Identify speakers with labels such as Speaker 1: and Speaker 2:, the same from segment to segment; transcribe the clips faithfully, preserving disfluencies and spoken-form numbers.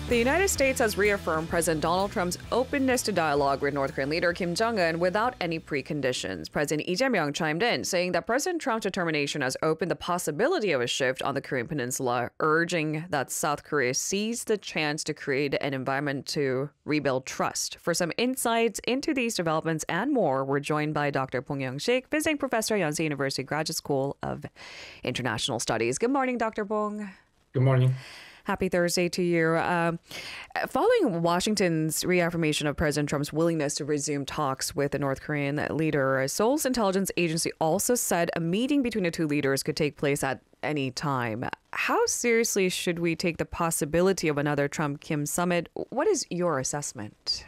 Speaker 1: The United States has reaffirmed President Donald Trump's openness to dialogue with North Korean leader Kim Jong-un without any preconditions. President Lee Jae-myung chimed in, saying that President Trump's determination has opened the possibility of a shift on the Korean Peninsula, urging that South Korea seize the chance to create an environment to rebuild trust. For some insights into these developments and more, we're joined by Doctor Bong Young-sik, visiting professor at Yonsei University Graduate School of International Studies. Good morning, Doctor Bong.
Speaker 2: Good morning.
Speaker 1: Happy Thursday to you. Um, following Washington's reaffirmation of President Trump's willingness to resume talks with the North Korean leader, Seoul's intelligence agency also said a meeting between the two leaders could take place at any time. How seriously should we take the possibility of another Trump-Kim summit? What is your assessment?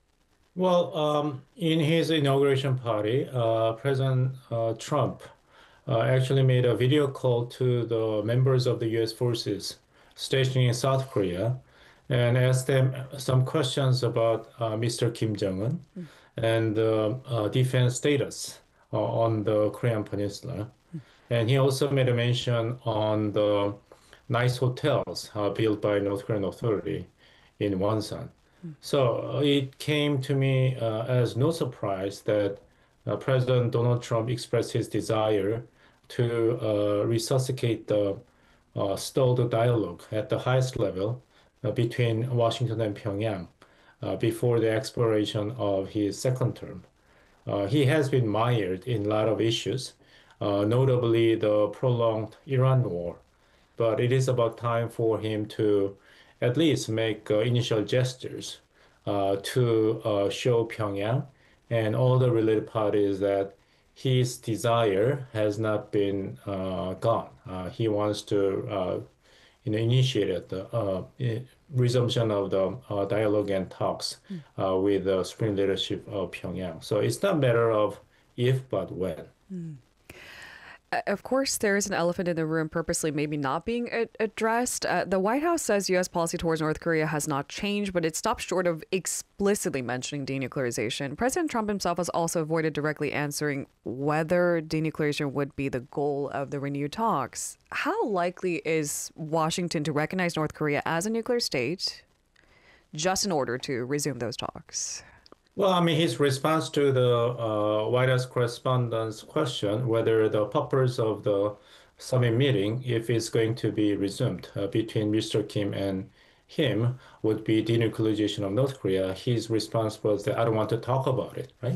Speaker 2: Well, um, in his inauguration party, uh, President uh, Trump uh, actually made a video call to the members of the U S forces stationed in South Korea and asked them some questions about uh, Mister Kim Jong-un mm. and uh, uh, defense status uh, on the Korean Peninsula. Mm. And he also made a mention on the nice hotels uh, built by North Korean authority in Wonsan. Mm. So uh, it came to me uh, as no surprise that uh, President Donald Trump expressed his desire to uh, resuscitate the Uh, stalled dialogue at the highest level uh, between Washington and Pyongyang uh, before the expiration of his second term. Uh, he has been mired in a lot of issues, uh, notably the prolonged Iran war. But it is about time for him to at least make uh, initial gestures uh, to uh, show Pyongyang and all the related parties that his desire has not been uh, gone. Uh, he wants to, uh, you know, initiate the uh, resumption of the uh, dialogue and talks uh, with the supreme leadership of Pyongyang. So it's not a matter of if, but when.
Speaker 1: Mm. Of course, there is an elephant in the room purposely maybe not being addressed. Uh, the White House says U S policy towards North Korea has not changed, but it stopped short of explicitly mentioning denuclearization. President Trump himself has also avoided directly answering whether denuclearization would be the goal of the renewed talks. How likely is Washington to recognize North Korea as a nuclear state just in order to resume those talks?
Speaker 2: Well, I mean, his response to the uh, White House correspondent's question whether the purpose of the summit meeting, if it's going to be resumed uh, between Mister Kim and him, would be denuclearization of North Korea, his response was that I don't want to talk about it, right?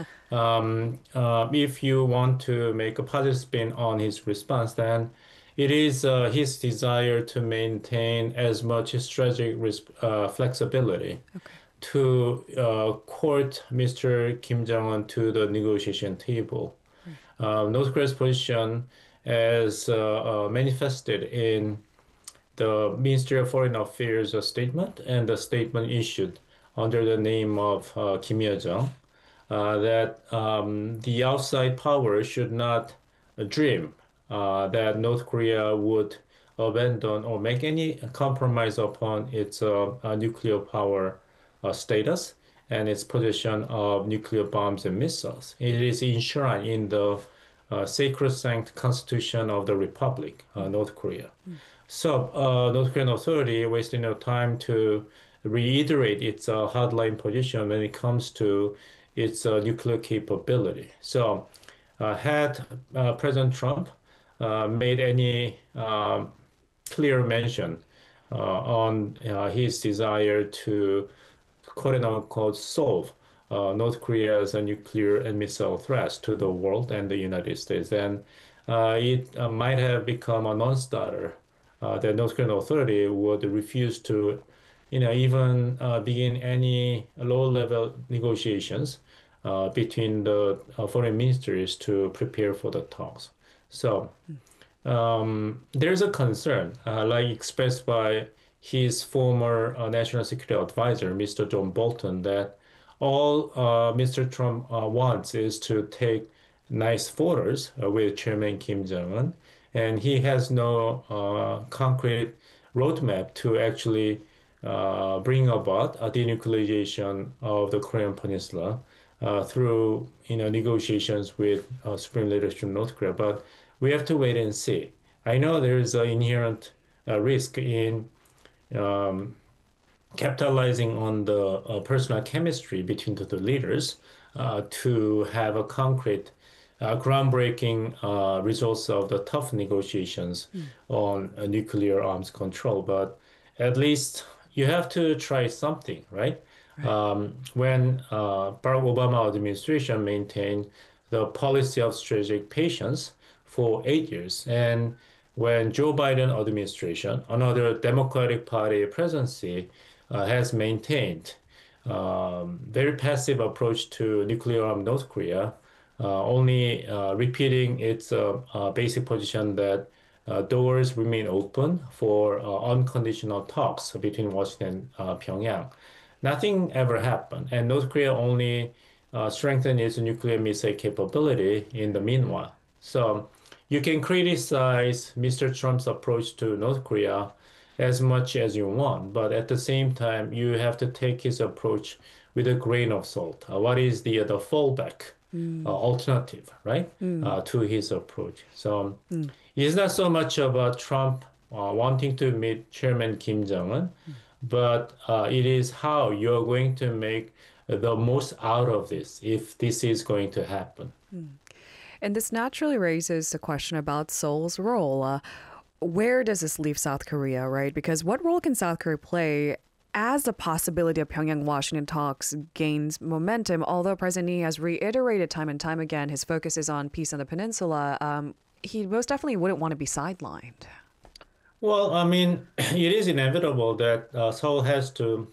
Speaker 2: um, uh, if you want to make a positive spin on his response, then it is uh, his desire to maintain as much strategic uh, flexibility. Okay. to uh, court Mister Kim Jong-un to the negotiation table. Mm. Uh, North Korea's position as uh, uh, manifested in the Ministry of Foreign Affairs statement and the statement issued under the name of uh, Kim Yo-jong, uh, that um, the outside power should not dream uh, that North Korea would abandon or make any compromise upon its uh, uh, nuclear power Uh, status and its position of nuclear bombs and missiles. It is enshrined in the uh, sacrosanct constitution of the Republic, uh, North Korea. Mm. So uh, North Korean authority wasted no time to reiterate its uh, hardline position when it comes to its uh, nuclear capability. So uh, had uh, President Trump uh, made any um, clear mention uh, on uh, his desire to quote unquote solve uh, North Korea's uh, nuclear and missile threats to the world and the United States, then uh, it uh, might have become a non-starter. Uh, the North Korean authority would refuse to, you know, even uh, begin any low-level negotiations uh, between the uh, foreign ministries to prepare for the talks. So um, there's a concern, uh, like expressed by his former uh, national security advisor, Mister John Bolton, that all uh, Mister Trump uh, wants is to take nice photos uh, with Chairman Kim Jong-un, and he has no uh, concrete roadmap to actually uh, bring about a denuclearization of the Korean Peninsula uh, through, you know, negotiations with uh, supreme leadership in North Korea. But we have to wait and see. I know there is an inherent uh, risk in um, capitalizing on the uh, personal chemistry between the two leaders uh, to have a concrete, uh, groundbreaking uh, results of the tough negotiations
Speaker 1: Mm.
Speaker 2: on uh, nuclear arms control. But at least you have to try something, right?
Speaker 1: Right.
Speaker 2: Um, when uh, Barack Obama administration maintained the policy of strategic patience for eight years, and when Joe Biden administration, another Democratic Party presidency, uh, has maintained um, very passive approach to nuclear armed North Korea, uh, only uh, repeating its uh, uh, basic position that uh, doors remain open for uh, unconditional talks between Washington and uh, Pyongyang. Nothing ever happened, and North Korea only uh, strengthened its nuclear missile capability in the meanwhile. So you can criticize Mister Trump's approach to North Korea as much as you want, but at the same time, you have to take his approach with a grain of salt. Uh, what is the the fallback uh,
Speaker 1: Mm.
Speaker 2: alternative, right,
Speaker 1: Mm.
Speaker 2: uh, to his approach? So
Speaker 1: Mm.
Speaker 2: it's not so much about Trump uh, wanting to meet Chairman Kim Jong-un, but uh, it is how you're going to make the most out of this if this is going to happen.
Speaker 1: Mm. And this naturally raises the question about Seoul's role. Uh, where does this leave South Korea, right? Because what role can South Korea play as the possibility of Pyongyang-Washington talks gains momentum? Although President Lee has reiterated time and time again his focus is on peace on the peninsula, um, he most definitely wouldn't want to be sidelined.
Speaker 2: Well, I mean, it is inevitable that uh, Seoul has to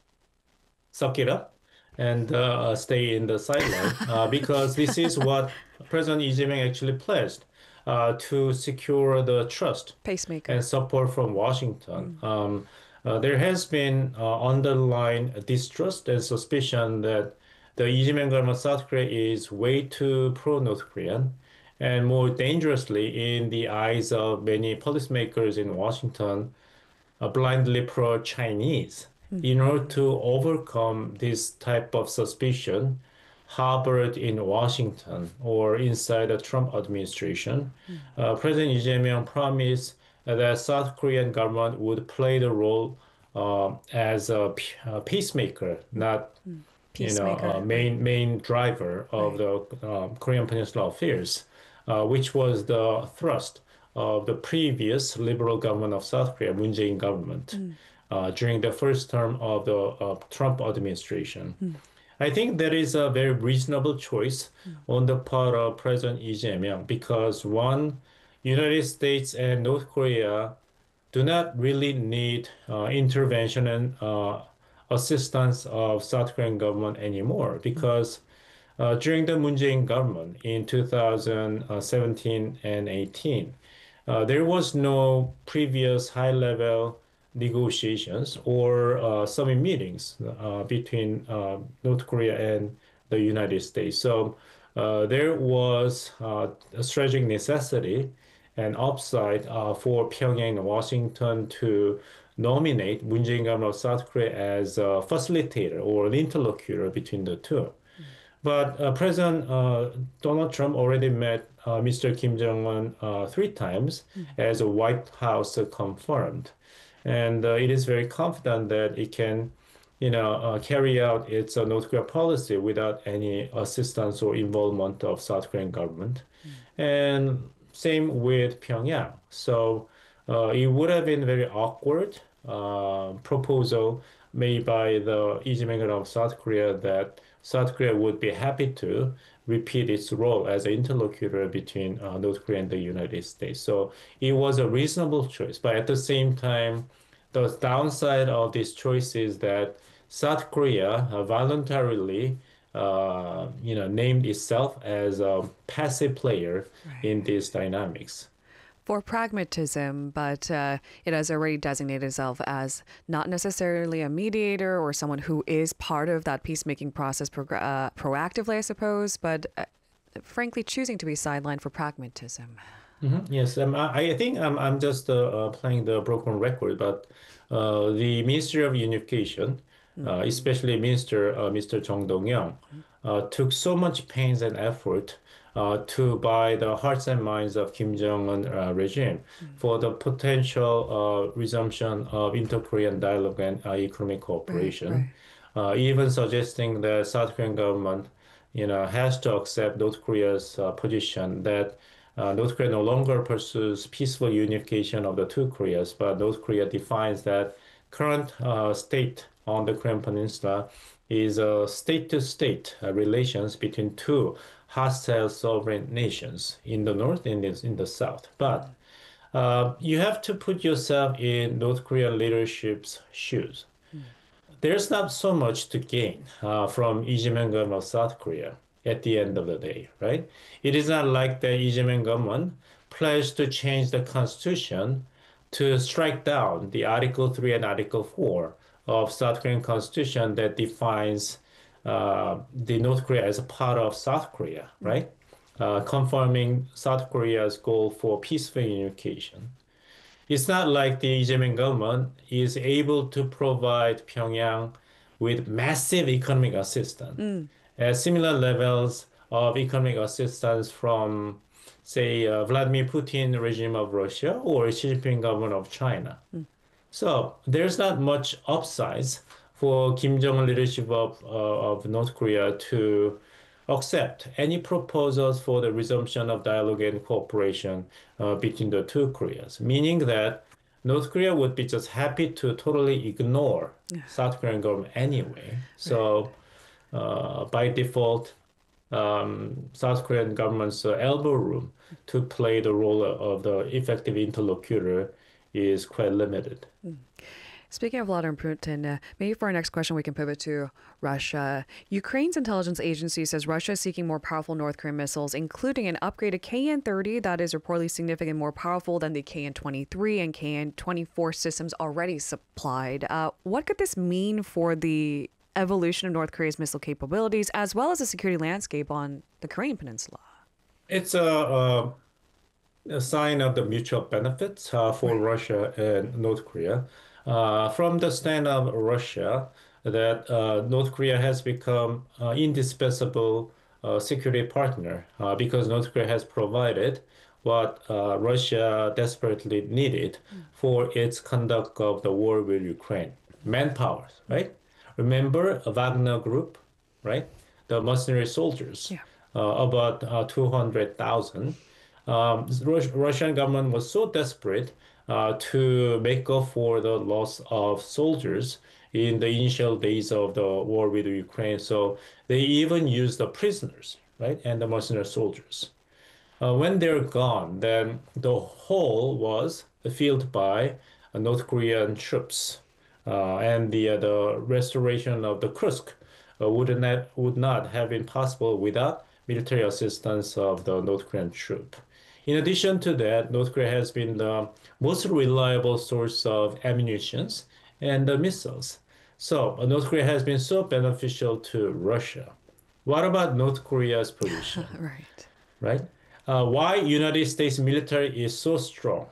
Speaker 2: suck it up and uh, stay in the sideline uh, because this is what President Lee Jae-myung actually pledged uh, to secure the trust
Speaker 1: Pacemaker.
Speaker 2: and support from Washington. Um, uh, there has been uh, underlying distrust and suspicion that the Lee Jae-myung government of South Korea is way too pro-North Korean and more dangerously in the eyes of many policymakers in Washington uh, blindly pro-Chinese. In order to overcome this type of suspicion harbored in Washington or inside the Trump administration, uh, President Lee Jae-myung promised that South Korean government would play the role uh, as a p- a peacemaker, not you know,
Speaker 1: Peacemaker.
Speaker 2: uh, main main driver of
Speaker 1: Right.
Speaker 2: the um, Korean Peninsula affairs, uh, which was the thrust of the previous liberal government of South Korea, Moon Jae-in government, uh, during the first term of the uh, Trump administration. I think that is a very reasonable choice on the part of President Lee Jae-myung because one, United States and North Korea do not really need uh, intervention and uh, assistance of South Korean government anymore because uh, during the Moon Jae-in government in two thousand seventeen and eighteen, uh, there was no previous high-level negotiations or uh, summit meetings uh, between uh, North Korea and the United States. So uh, there was uh, a strategic necessity and upside uh, for Pyongyang and Washington to nominate Moon Jae-in government of South Korea as a facilitator or an interlocutor between the two. But uh, President uh, Donald Trump already met uh, Mister Kim Jong-un uh, three times, as the White House uh, confirmed. And uh, it is very confident that it can, you know, uh, carry out its uh, North Korea policy without any assistance or involvement of South Korean government. And same with Pyongyang. So uh, it would have been very awkward uh, proposal made by the Lee Jae-myung of South Korea that South Korea would be happy to repeat its role as an interlocutor between uh, North Korea and the United States. So it was a reasonable choice. But at the same time, the downside of this choice is that South Korea uh, voluntarily uh, you know, named itself as a passive player
Speaker 1: Right.
Speaker 2: in these dynamics.
Speaker 1: For pragmatism, but uh, it has already designated itself as not necessarily a mediator or someone who is part of that peacemaking process progr- uh, proactively, I suppose, but uh, frankly choosing to be sidelined for pragmatism.
Speaker 2: Mhm. Yes, um, I, I think I'm, I'm just uh, uh, playing the broken record, but uh, the Ministry of Unification, uh, especially Minister uh, Mister Chung Dong-young, uh, took so much pains and effort uh, to buy the hearts and minds of Kim Jong-un uh, regime for the potential uh, resumption of inter-Korean dialogue and uh, economic
Speaker 1: Right,
Speaker 2: cooperation,
Speaker 1: right.
Speaker 2: uh, even suggesting the South Korean government, you know, has to accept North Korea's uh, position that uh, North Korea no longer pursues peaceful unification of the two Koreas, but North Korea defines that current uh, state on the Korean Peninsula is a state-to-state uh, relations between two hostile sovereign nations in the north and in the south. But uh, you have to put yourself in North Korean leadership's shoes. There's not so much to gain uh, from Lee Jae-myung government of South Korea at the end of the day, right? It is not like the Lee Jae-myung government pledged to change the constitution to strike down the Article three and Article four of South Korean constitution that defines uh, the North Korea as a part of South Korea, right? Uh, confirming South Korea's goal for peaceful unification. It's not like the Lee Jae-myung government is able to provide Pyongyang with massive economic assistance at similar levels of economic assistance from, say, uh, Vladimir Putin regime of Russia or Xi Jinping government of China. So there's not much upsides for Kim Jong-un leadership of, uh, of North Korea to accept any proposals for the resumption of dialogue and cooperation uh, between the two Koreas, meaning that North Korea would be just happy to totally ignore South Korean government anyway. So uh, by default, um, South Korean government's uh, elbow room to play the role of the effective interlocutor is quite limited.
Speaker 1: Speaking of Vladimir Putin, uh, maybe for our next question, we can pivot to Russia. Ukraine's intelligence agency says Russia is seeking more powerful North Korean missiles, including an upgraded K N thirty that is reportedly significantly more powerful than the K N twenty-three and K N twenty-four systems already supplied. Uh, what could this mean for the evolution of North Korea's missile capabilities, as well as the security landscape on the Korean Peninsula?
Speaker 2: It's a, a, a sign of the mutual benefits uh, for Russia and North Korea. Uh, from the stand of Russia, that uh, North Korea has become uh, indispensable uh, security partner uh, because North Korea has provided what uh, Russia desperately needed for its conduct of the war with Ukraine. Manpower, right? Remember Wagner Group, right? The mercenary soldiers,
Speaker 1: Yeah.
Speaker 2: uh, about uh, two hundred thousand. Um, Rus- Russian government was so desperate uh, to make up for the loss of soldiers in the initial days of the war with Ukraine. So they even used the prisoners, right, and the mercenary soldiers. Uh, when they're gone, then the whole was filled by uh, North Korean troops, uh, and the uh, the restoration of the Kursk uh, would not would not have been possible without military assistance of the North Korean troop. In addition to that, North Korea has been the most reliable source of ammunitions and uh, missiles. So uh, North Korea has been so beneficial to Russia. What about North Korea's position,
Speaker 1: Right.
Speaker 2: right? Uh, why United States military is so strong?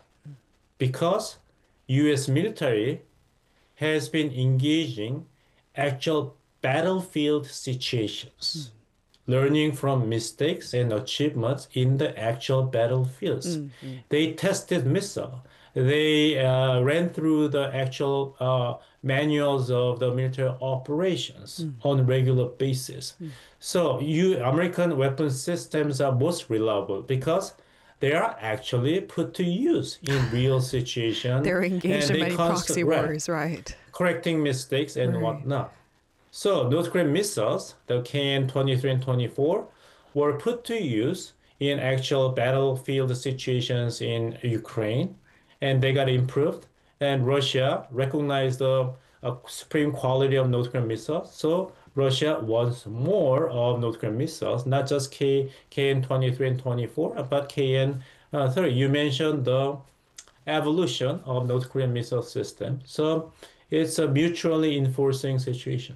Speaker 2: Because U S military has been engaging actual battlefield situations, learning from mistakes and achievements in the actual battlefields. They tested missile. They uh, ran through the actual uh, manuals of the military operations on a regular basis. So you American weapon systems are most reliable because they are actually put to use in real situations.
Speaker 1: They're engaged in
Speaker 2: they
Speaker 1: many
Speaker 2: const-
Speaker 1: proxy
Speaker 2: right,
Speaker 1: wars, right?
Speaker 2: correcting mistakes and
Speaker 1: Right.
Speaker 2: whatnot. So North Korean missiles, the K N twenty-three and twenty-four, were put to use in actual battlefield situations in Ukraine, and they got improved. And Russia recognized the uh, supreme quality of North Korean missiles. So Russia wants more of North Korean missiles, not just K, KN twenty-three and twenty-four, but K N thirty. You mentioned the evolution of North Korean missile system. So it's a mutually enforcing situation.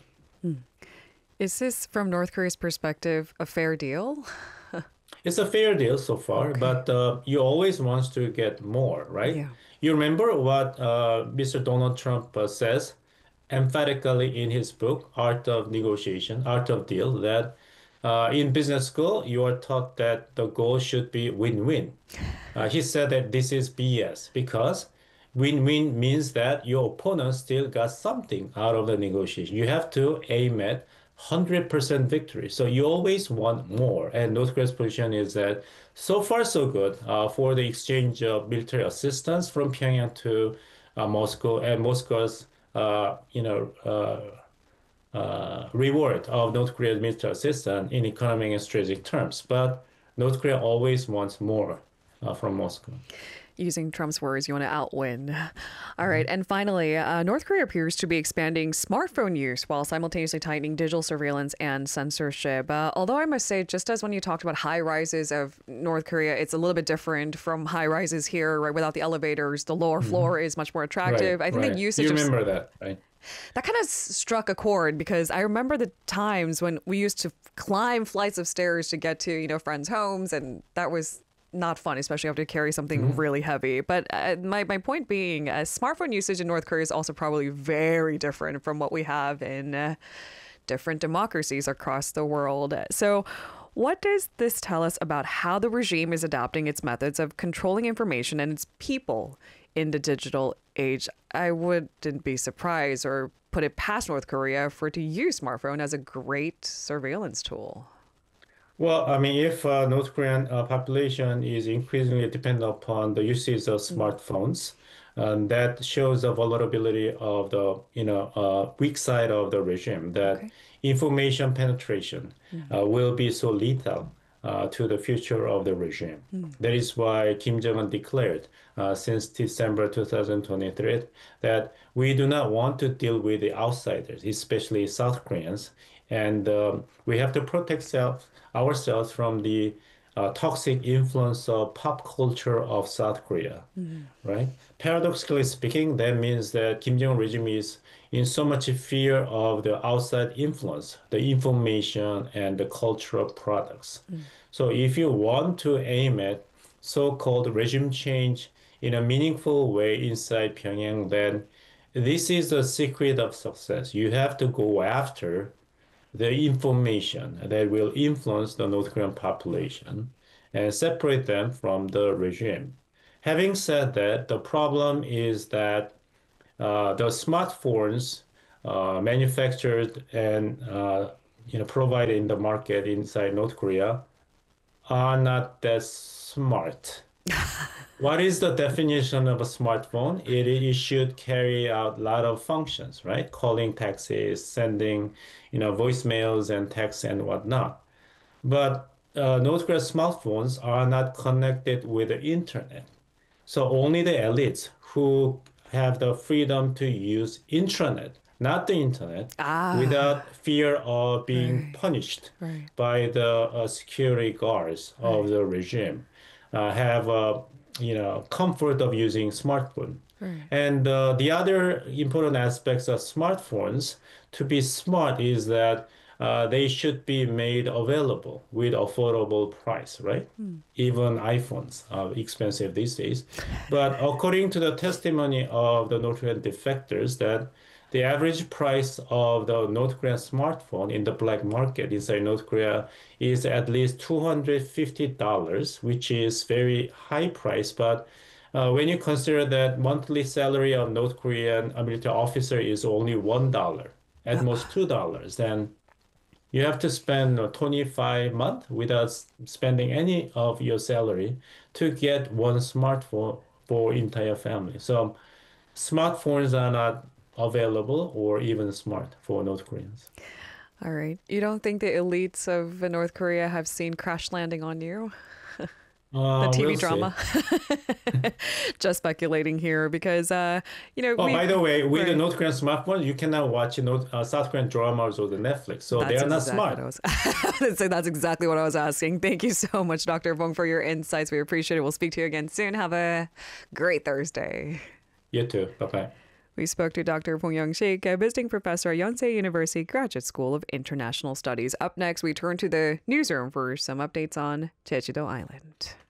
Speaker 1: Is this, from North Korea's perspective, a fair deal?
Speaker 2: It's a fair deal so far, but uh, you always want to get more, right?
Speaker 1: Yeah.
Speaker 2: You remember what uh, Mister Donald Trump uh, says emphatically in his book, Art of Negotiation, Art of Deal, that uh, in business school, you are taught that the goal should be win-win. Uh, he said that this is B S because win-win means that your opponent still got something out of the negotiation. You have to aim at one hundred percent victory. So you always want more. And North Korea's position is that so far so good uh, for the exchange of military assistance from Pyongyang to uh, Moscow and Moscow's uh, you know uh, uh, reward of North Korea's military assistance in economic and strategic terms. But North Korea always wants more uh, from Moscow.
Speaker 1: Using Trump's words, you want to outwin. All right. And finally, uh, North Korea appears to be expanding smartphone use while simultaneously tightening digital surveillance and censorship. Uh, although I must say, just as when you talked about high rises of North Korea, it's a little bit different from high rises here, right? Without the elevators, the lower mm-hmm. floor is much more attractive.
Speaker 2: Right,
Speaker 1: I think
Speaker 2: right.
Speaker 1: the usage
Speaker 2: You remember
Speaker 1: of,
Speaker 2: that, right?
Speaker 1: That kind of struck a chord because I remember the times when we used to climb flights of stairs to get to, you know, friends' homes, and that was not fun, especially if you have to carry something mm-hmm. really heavy. But uh, my, my point being, uh, smartphone usage in North Korea is also probably very different from what we have in uh, different democracies across the world. So what does this tell us about how the regime is adapting its methods of controlling information and its people in the digital age? I wouldn't be surprised or put it past North Korea for it to use smartphone as a great surveillance tool.
Speaker 2: Well, I mean, if uh, North Korean uh, population is increasingly dependent upon the usage of smartphones, um, that shows the vulnerability of the, you know, uh, weak side of the regime, that okay. information penetration mm-hmm. uh, will be so lethal uh, to the future of the regime. Mm. That is why Kim Jong-un declared uh, since December two thousand twenty-three that we do not want to deal with the outsiders, especially South Koreans, and um, we have to protect self ourselves from the uh, toxic influence of pop culture of South Korea, mm-hmm. right? Paradoxically speaking, that means that Kim Jong-un regime is in so much fear of the outside influence, the information and the cultural products. Mm. So if you want to aim at so-called regime change in a meaningful way inside Pyongyang, then this is the secret of success. You have to go after the information that will influence the North Korean population and separate them from the regime. Having said that, the problem is that uh, the smartphones uh, manufactured and uh, you know provided in the market inside North Korea are not that smart. What is the definition of a smartphone? It, it should carry out a lot of functions, right? Calling taxis, sending, you know, voicemails and texts and whatnot. But uh, North Korea's smartphones are not connected with the internet. So only the elites who have the freedom to use intranet, not the internet,
Speaker 1: ah,
Speaker 2: without fear of being
Speaker 1: right,
Speaker 2: punished
Speaker 1: right.
Speaker 2: by the uh, security guards right. of the regime, uh, have a you know, comfort of using smartphone. Right. And uh, the other important aspects of smartphones to be smart is that uh, they should be made available with affordable price, right? Hmm. Even iPhones are expensive these days. But according to the testimony of the North Korean defectors, that the average price of the North Korean smartphone in the black market inside North Korea is at least two hundred fifty dollars, which is very high price. But uh, when you consider that monthly salary of North Korean military officer is only one dollar, at most two dollars, then you have to spend twenty-five months without spending any of your salary to get one smartphone for entire family. So smartphones are not available or even smart for North Koreans.
Speaker 1: All right. You don't think the elites of North Korea have seen Crash Landing on You?
Speaker 2: Uh,
Speaker 1: the T V
Speaker 2: we'll
Speaker 1: drama. Just speculating here because, uh, you know.
Speaker 2: Oh,
Speaker 1: we,
Speaker 2: by the way, with
Speaker 1: right.
Speaker 2: the North Korean smartphone, you cannot watch North, uh, South Korean dramas or the Netflix. So
Speaker 1: that's
Speaker 2: they are
Speaker 1: exactly
Speaker 2: not smart.
Speaker 1: I was, I was say that's exactly what I was asking. Thank you so much, Doctor Bong, for your insights. We appreciate it. We'll speak to you again soon. Have a great Thursday.
Speaker 2: You too. Bye-bye.
Speaker 1: We spoke to Doctor Bong Young-sik, a visiting professor at Yonsei University Graduate School of International Studies. Up next, we turn to the newsroom for some updates on Jeju-do Island.